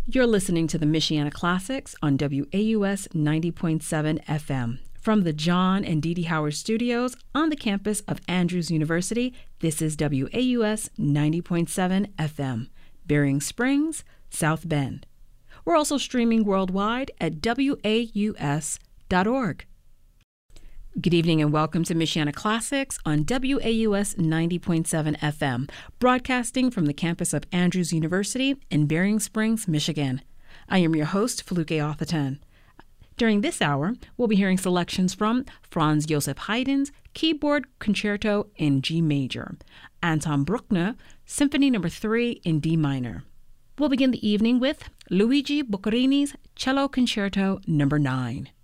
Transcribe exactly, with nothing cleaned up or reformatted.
You're listening to the Michiana Classics on W A U S ninety point seven F M. From the John and Dee Dee Howard Studios on the campus of Andrews University, this is W A U S ninety point seven F M, Bering Springs, South Bend. We're also streaming worldwide at W A U S dot org. Good evening and welcome to Michiana Classics on W A U S ninety point seven F M, broadcasting from the campus of Andrews University in Bering Springs, Michigan. I am your host, Feluke Atherton. During this hour, we'll be hearing selections from Franz Joseph Haydn's Keyboard Concerto in G Major, Anton Bruckner, Symphony Number three in D Minor. We'll begin the evening with Luigi Boccherini's Cello Concerto Number nine.